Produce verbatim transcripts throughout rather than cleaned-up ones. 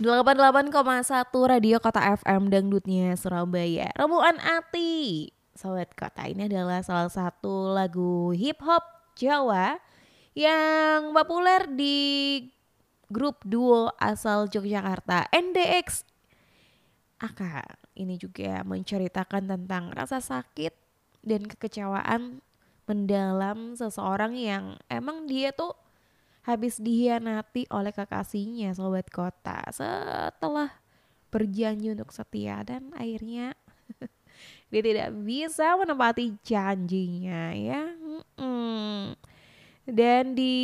delapan puluh delapan koma satu Radio Kota F M Dangdutnya Surabaya. Remuan Ati. Sobat Kota, ini adalah salah satu lagu hip hop Jawa yang populer di grup duo asal Yogyakarta N D X. Aka ini juga menceritakan tentang rasa sakit dan kekecewaan mendalam seseorang yang emang dia tuh habis dihianati oleh kekasihnya, Sobat Kota, setelah berjanji untuk setia dan akhirnya dia tidak bisa menepati janjinya ya. Mm-mm. Dan di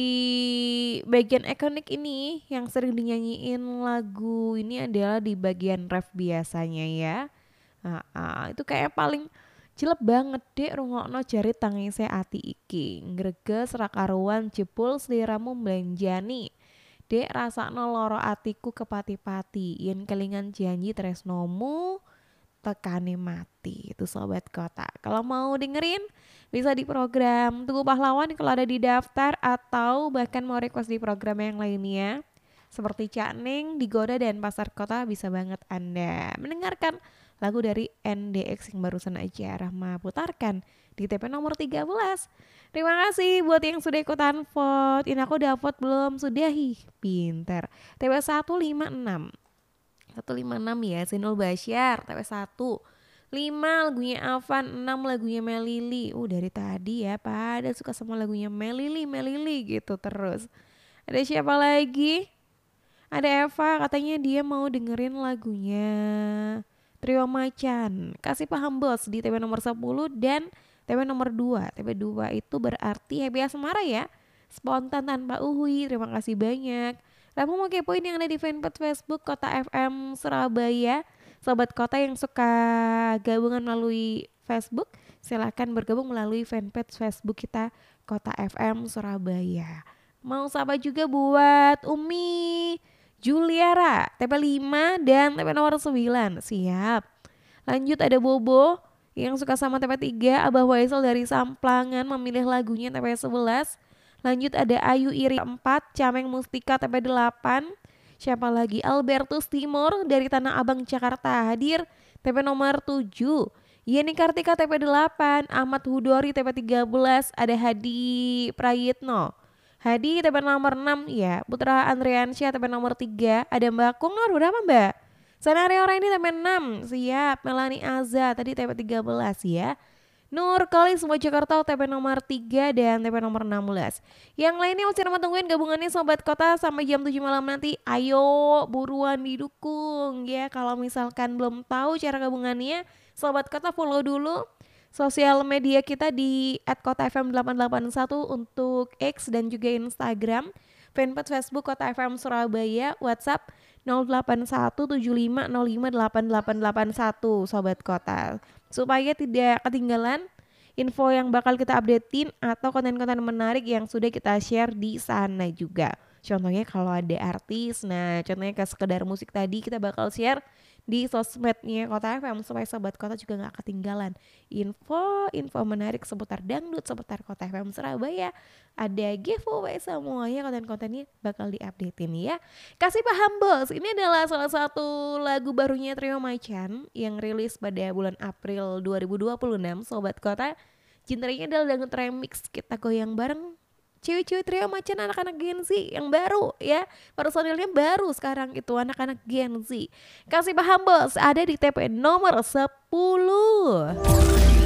bagian ikonik ini yang sering dinyanyiin lagu ini adalah di bagian ref biasanya ya. Nah, ah, itu kayak paling jelek banget dek rungokno jari tangise ati iki. Ngreges ra karuan jebul sliramu mlenjani. Dek rasakno loro atiku kepati-pati. Yen kelingan janji tresnomu tekane mati. Itu Sobat Kota. Kalau mau dengerin bisa di program Tugu Pahlawan kalau ada di daftar atau bahkan mau request di program yang lainnya seperti Cak Ning, Digoda dan Pasar Kota bisa banget Anda mendengarkan lagu dari N D X yang barusan aja Rahma putarkan di T P nomor tiga belas. Terima kasih buat yang sudah ikutan vote. Ini aku udah vote belum? Sudah, hi, pinter. T P seratus lima puluh enam seratus lima puluh enam ya, Sinul Basyar. T P satu lima lagunya Avan, enam lagunya Melili. Uh dari tadi ya pada suka sama lagunya Melili, Melili gitu terus. Ada siapa lagi? Ada Eva, katanya dia mau dengerin lagunya Trio Macan. Kasih paham bos di T P nomor sepuluh dan T P nomor dua. T P dua itu berarti Happy Asmara ya. Spontan tanpa uhui, terima kasih banyak. Kamu mau kepoin yang ada di fanpage Facebook Kota F M Surabaya. Sobat Kota yang suka gabungan melalui Facebook, silakan bergabung melalui fanpage Facebook kita Kota F M Surabaya. Mau sapa juga buat Umi Juliara T P lima dan T P nomor sembilan. Siap. Lanjut ada Bobo yang suka sama T P tiga. Abah Waisel dari Samplangan memilih lagunya T P sebelas. Lanjut ada Ayu Iri empat, Cameng Mustika T P delapan. Siapa lagi? Albertus Timur dari Tanah Abang Jakarta hadir T P nomor tujuh. Yeni Kartika T P delapan, Ahmad Hudori T P tiga belas, ada Hadi Prayitno. Hadi T P nomor enam ya, Putra Andriansyah T P nomor tiga, ada Mbak Kung nomor berapa Mbak? Sanario Raini T P enam, siap. Melani Aza tadi T P tiga belas ya. Nur Kalis semua Jakarta T P nomor tiga dan T P nomor enam belas. Yang lainnya masih nama tungguin gabungannya Sobat Kota sampai jam tujuh malam nanti. Ayo buruan didukung ya. Kalau misalkan belum tahu cara gabungannya, Sobat Kota follow dulu sosial media kita di et kota f m delapan delapan satu untuk X dan juga Instagram. Fanpage Facebook Kota F M Surabaya, WhatsApp nol delapan satu tujuh lima nol lima delapan delapan delapan satu Sobat Kota. Supaya tidak ketinggalan info yang bakal kita updatein atau konten-konten menarik yang sudah kita share di sana juga. Contohnya kalau ada artis, nah contohnya kayak sekedar musik tadi kita bakal share di sosmednya Kota F M supaya Sobat Kota juga gak ketinggalan info-info menarik seputar dangdut, seputar Kota F M Surabaya. Ada giveaway semuanya, konten-kontennya bakal diupdatein ya. Kasih paham bos, ini adalah salah satu lagu barunya Trio Macan yang rilis pada bulan April dua ribu dua puluh enam Sobat Kota. Genrenya adalah dangdut remix, kita goyang bareng cewek-cewek Trio Macan, anak-anak Gen Z yang baru ya. Personilnya baru sekarang itu anak-anak Gen Z. Kasih paham bos, ada di T P nomor sepuluh.